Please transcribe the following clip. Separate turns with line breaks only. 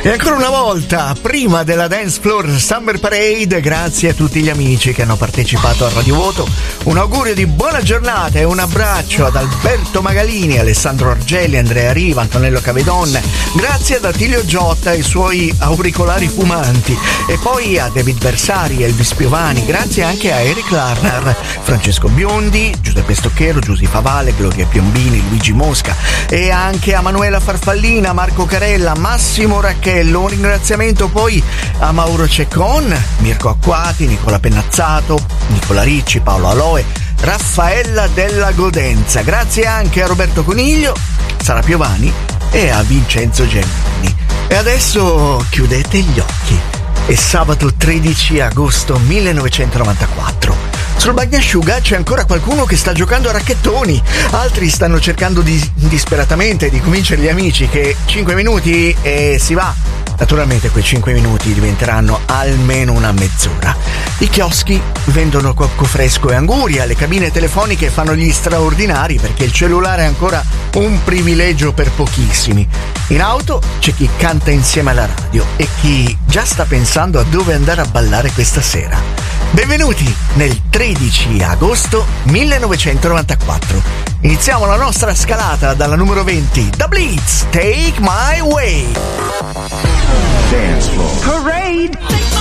E ancora una volta, prima della Dance Floor Summer Parade, grazie a tutti gli amici che hanno partecipato al Radio Voto. Un augurio di buona giornata e un abbraccio ad Alberto Magalini, Alessandro Argelli, Andrea Riva, Antonello Cavedon. Grazie ad Attilio Giotta e i suoi auricolari fumanti. E poi a David Bersari, Elvis Piovani. Grazie anche a Eric Larner, Francesco Biondi, Giuseppe Stocchero, Giusy Favale, Gloria Piombini, Luigi Mosca. E anche a Manuela Farfallina, Marco Carella, Massimo Racchello. Un ringraziamento poi a Mauro Ceccon, Mirko Acquati, Nicola Pennazzato, Nicola Ricci, Paolo Aloe, Raffaella Della Godenza. Grazie anche a Roberto Coniglio, Sara Piovani e a Vincenzo Gemini. E adesso chiudete gli occhi. È sabato 13 agosto 1994. Sul bagnasciuga c'è ancora qualcuno che sta giocando a racchettoni, altri stanno cercando disperatamente di convincere gli amici che 5 minuti e si va. Naturalmente quei 5 minuti diventeranno almeno una mezz'ora. I chioschi vendono cocco fresco e anguria, le cabine telefoniche fanno gli straordinari perché il cellulare è ancora un privilegio per pochissimi. In auto c'è chi canta insieme alla radio e chi già sta pensando a dove andare a ballare questa sera. Benvenuti nel 13 agosto 1994. Iniziamo la nostra scalata dalla numero 20, The Blitz, Take My Way.
Dance Floor
Parade.